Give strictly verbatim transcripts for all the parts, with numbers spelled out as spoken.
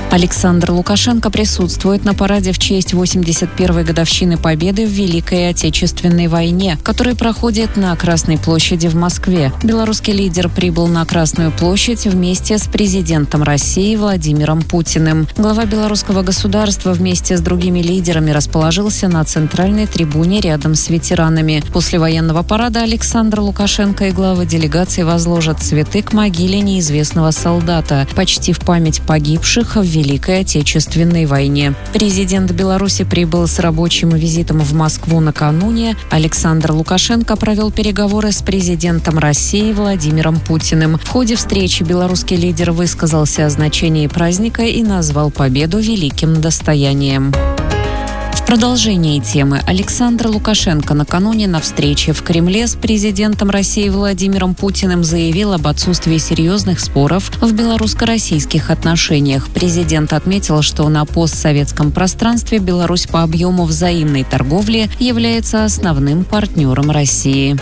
Александр Лукашенко присутствует на параде в честь восемьдесят первой годовщины Победы в Великой Отечественной войне, который проходит на Красной площади в Москве. Белорусский лидер прибыл на Красную площадь вместе с президентом России Владимиром Путиным. Глава белорусского государства вместе с другими лидерами расположился на центральной трибуне рядом с ветеранами. После военного парада Александр Лукашенко и главы делегации возложат цветы к могиле неизвестного солдата, почтив память погибших в Великой Отечественной войне. Президент Беларуси прибыл с рабочим визитом в Москву накануне. Александр Лукашенко провел переговоры с президентом России Владимиром Путиным. В ходе встречи белорусский лидер высказался о значении праздника и назвал победу великим достоянием. В продолжении темы Александр Лукашенко накануне на встрече в Кремле с президентом России Владимиром Путиным заявил об отсутствии серьезных споров в белорусско-российских отношениях. Президент отметил, что на постсоветском пространстве Беларусь по объему взаимной торговли является основным партнером России.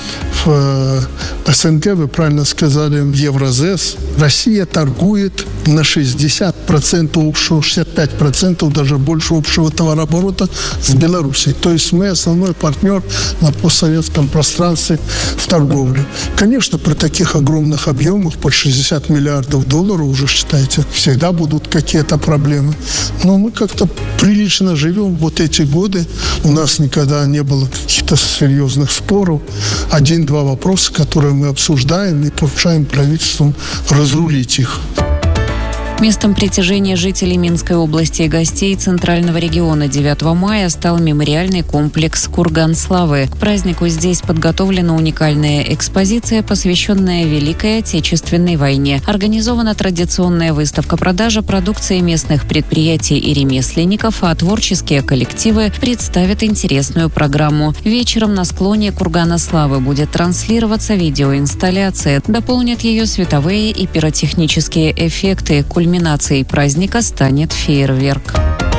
В СНГ, вы правильно сказали, в Евразес Россия торгует на шестьдесят процентов общего, шестьдесят пять процентов даже больше общего товарооборота с Белоруссией. То есть мы основной партнер на постсоветском пространстве в торговле. Конечно, при таких огромных объемах, под шестьдесят миллиардов долларов уже, считайте, всегда будут какие-то проблемы. Но мы как-то прилично живем вот эти годы. У нас никогда не было каких-то серьезных споров. Один-два вопроса, которые мы обсуждаем и поручаем правительству разрулить их. Местом притяжения жителей Минской области и гостей Центрального региона девятого мая стал мемориальный комплекс «Курган славы». К празднику здесь подготовлена уникальная экспозиция, посвященная Великой Отечественной войне. Организована традиционная выставка-продажа продукции местных предприятий и ремесленников, а творческие коллективы представят интересную программу. Вечером на склоне Кургана славы будет транслироваться видеоинсталляция. Дополнят ее световые и пиротехнические эффекты. Кульминацией праздника станет фейерверк.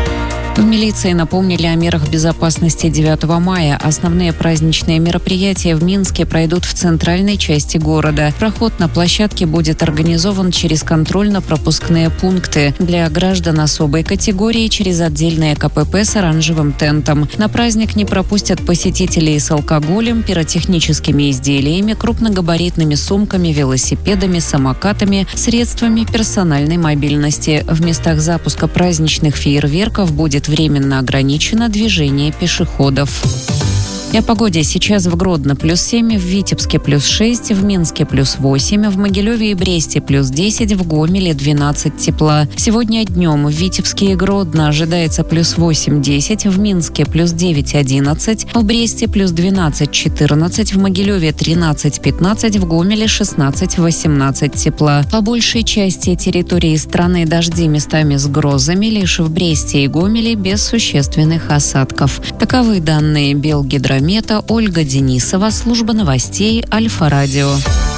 В милиции напомнили о мерах безопасности девятого мая. Основные праздничные мероприятия в Минске пройдут в центральной части города. Проход на площадке будет организован через контрольно-пропускные пункты. Для граждан особой категории через отдельное КПП с оранжевым тентом. На праздник не пропустят посетителей с алкоголем, пиротехническими изделиями, крупногабаритными сумками, велосипедами, самокатами, средствами персональной мобильности. В местах запуска праздничных фейерверков будет временно ограничено движение пешеходов. И о погоде. Сейчас в Гродно плюс семь, в Витебске плюс шесть, в Минске плюс восемь, в Могилеве и Бресте плюс десять, в Гомеле двенадцать тепла. Сегодня днем в Витебске и Гродно ожидается плюс восемь-десять, в Минске плюс девять-одиннадцать, в Бресте плюс двенадцать-четырнадцать, в Могилеве тринадцать-пятнадцать, в Гомеле шестнадцать-восемнадцать тепла. По большей части территории страны дожди местами с грозами, лишь в Бресте и Гомеле без существенных осадков. Таковы данные Белгидромета. Ольга Денисова, служба новостей Альфа-Радио.